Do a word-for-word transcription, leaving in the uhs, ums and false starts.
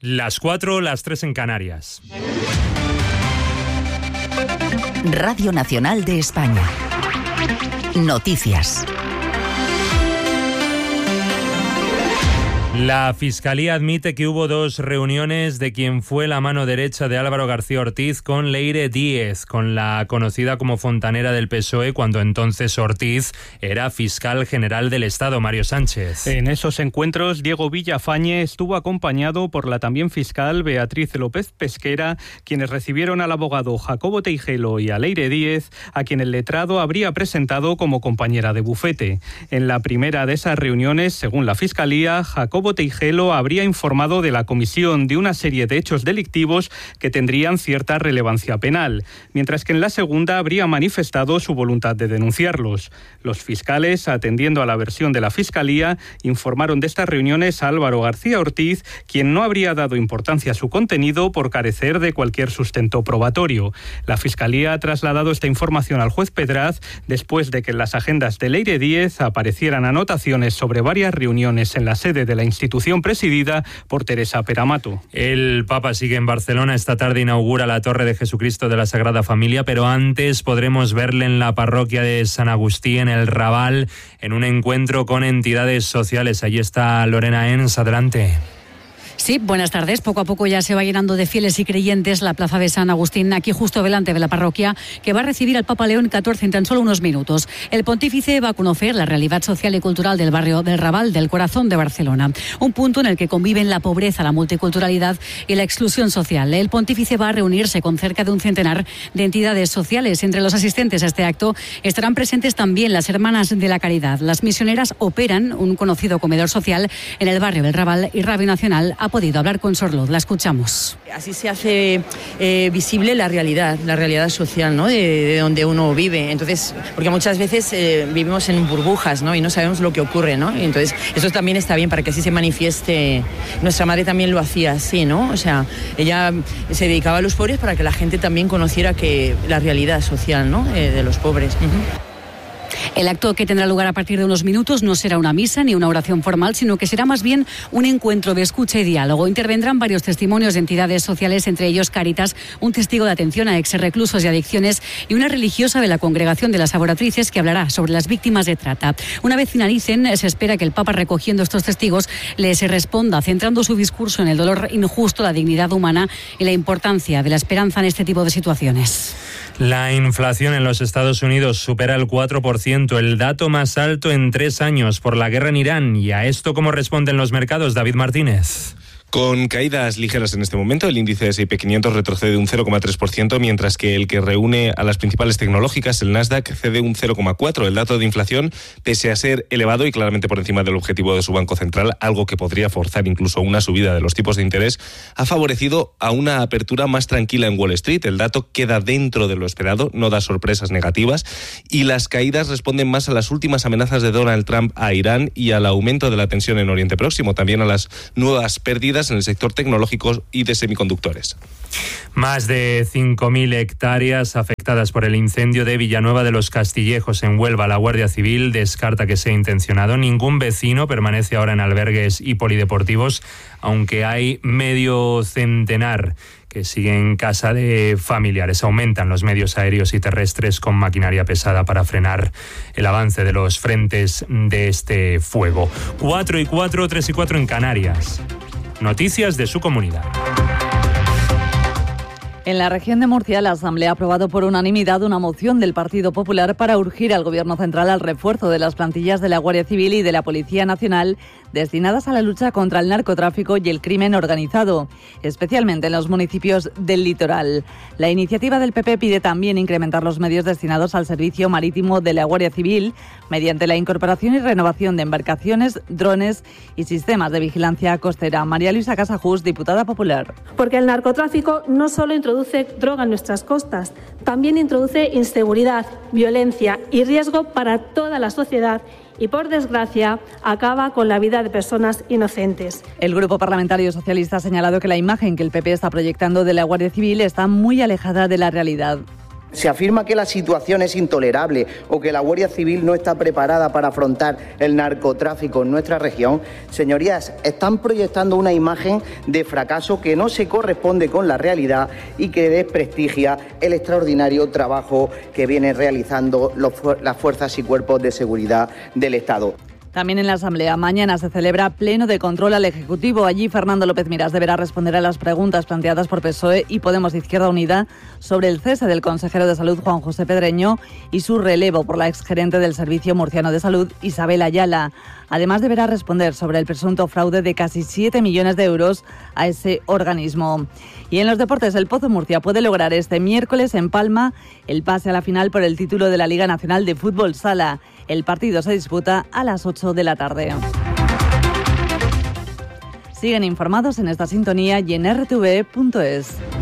Las cuatro, las tres en Canarias. Radio Nacional de España. Noticias. La Fiscalía admite que hubo dos reuniones de quien fue la mano derecha de Álvaro García Ortiz con Leire Díez, con la conocida como fontanera del P S O E, cuando entonces Ortiz era fiscal general del Estado, Mario Sánchez. En esos encuentros, Diego Villafañe estuvo acompañado por la también fiscal Beatriz López Pesquera, quienes recibieron al abogado Jacobo Teijelo y a Leire Díez, a quien el letrado habría presentado como compañera de bufete. En la primera de esas reuniones, según la Fiscalía, Jacobo Teijelo habría informado de la comisión de una serie de hechos delictivos que tendrían cierta relevancia penal, mientras que en la segunda habría manifestado su voluntad de denunciarlos. Los fiscales, atendiendo a la versión de la Fiscalía, informaron de estas reuniones a Álvaro García Ortiz, quien no habría dado importancia a su contenido por carecer de cualquier sustento probatorio. La Fiscalía ha trasladado esta información al juez Pedraz después de que en las agendas de Leire Díez aparecieran anotaciones sobre varias reuniones en la sede de la institución presidida por Teresa Peramato. El Papa sigue en Barcelona. Esta tarde inaugura la Torre de Jesucristo de la Sagrada Familia, pero antes podremos verle en la parroquia de San Agustí, en el Raval, en un encuentro con entidades sociales. Allí está Lorena Ens. Adelante. Sí, buenas tardes. Poco a poco ya se va llenando de fieles y creyentes la plaza de San Agustín, aquí justo delante de la parroquia, que va a recibir al Papa León catorce en tan solo unos minutos. El pontífice va a conocer la realidad social y cultural del barrio del Raval, del corazón de Barcelona. Un punto en el que conviven la pobreza, la multiculturalidad y la exclusión social. El pontífice va a reunirse con cerca de un centenar de entidades sociales. Entre los asistentes a este acto estarán presentes también las Hermanas de la Caridad. Las misioneras operan un conocido comedor social en el barrio del Raval, y Radio Nacional ha podido hablar con Sor Luz. La escuchamos. Así se hace eh, visible la realidad, la realidad social, ¿no? de, de donde uno vive. Entonces, porque muchas veces eh, vivimos en burbujas, ¿no? Y no sabemos lo que ocurre, ¿no? Y entonces, eso también está bien para que así se manifieste. Nuestra madre también lo hacía así, ¿no? O sea, ella se dedicaba a los pobres para que la gente también conociera que la realidad social, ¿no? Eh, de los pobres. Uh-huh. El acto, que tendrá lugar a partir de unos minutos, no será una misa ni una oración formal, sino que será más bien un encuentro de escucha y diálogo. Intervendrán varios testimonios de entidades sociales, entre ellos Cáritas, un testigo de atención a exreclusos y adicciones, y una religiosa de la Congregación de las Laboratrices que hablará sobre las víctimas de trata. Una vez finalicen, se espera que el Papa, recogiendo estos testigos, les responda, centrando su discurso en el dolor injusto, la dignidad humana y la importancia de la esperanza en este tipo de situaciones. La inflación en los Estados Unidos supera el cuatro por ciento, el dato más alto en tres años por la guerra en Irán. ¿Y a esto cómo responden los mercados? David Martínez. Con caídas ligeras en este momento, el índice ese y pe quinientos retrocede un cero coma tres por ciento, mientras que el que reúne a las principales tecnológicas, el Nasdaq, cede un cero coma cuatro por ciento. El dato de inflación, pese a ser elevado y claramente por encima del objetivo de su Banco Central, algo que podría forzar incluso una subida de los tipos de interés, ha favorecido a una apertura más tranquila en Wall Street. El dato queda dentro de lo esperado, no da sorpresas negativas, y las caídas responden más a las últimas amenazas de Donald Trump a Irán y al aumento de la tensión en Oriente Próximo, también a las nuevas pérdidas en el sector tecnológico y de semiconductores. Más de cinco mil hectáreas afectadas por el incendio de Villanueva de los Castillejos, en Huelva. La Guardia Civil descarta que sea intencionado. Ningún vecino permanece ahora en albergues y polideportivos, aunque hay medio centenar que siguen en casa de familiares. Aumentan los medios aéreos y terrestres con maquinaria pesada para frenar el avance de los frentes de este fuego. Cuatro y cuatro, tres y cuatro en Canarias. Noticias de su comunidad. En la región de Murcia, la Asamblea ha aprobado por unanimidad una moción del Partido Popular para urgir al Gobierno central al refuerzo de las plantillas de la Guardia Civil y de la Policía Nacional destinadas a la lucha contra el narcotráfico y el crimen organizado, especialmente en los municipios del litoral. La iniciativa del P P pide también incrementar los medios destinados al servicio marítimo de la Guardia Civil mediante la incorporación y renovación de embarcaciones, drones y sistemas de vigilancia costera. María Luisa Casajús, diputada popular. Porque el narcotráfico no solo introduce droga en nuestras costas, también introduce inseguridad, violencia y riesgo para toda la sociedad y, por desgracia, acaba con la vida de personas inocentes. El Grupo Parlamentario Socialista ha señalado que la imagen que el P P está proyectando de la Guardia Civil está muy alejada de la realidad. Se afirma que la situación es intolerable o que la Guardia Civil no está preparada para afrontar el narcotráfico en nuestra región. Señorías, están proyectando una imagen de fracaso que no se corresponde con la realidad y que desprestigia el extraordinario trabajo que vienen realizando los, las fuerzas y cuerpos de seguridad del Estado. También en la Asamblea mañana se celebra pleno de control al Ejecutivo. Allí Fernando López Miras deberá responder a las preguntas planteadas por P S O E y Podemos Izquierda Unida sobre el cese del consejero de Salud Juan José Pedreño y su relevo por la exgerente del Servicio Murciano de Salud Isabel Ayala. Además deberá responder sobre el presunto fraude de casi siete millones de euros a ese organismo. Y en los deportes, el Pozo Murcia puede lograr este miércoles en Palma el pase a la final por el título de la Liga Nacional de Fútbol Sala. El partido se disputa a las ocho de la tarde. Siguen informados en esta sintonía y en r t v punto es.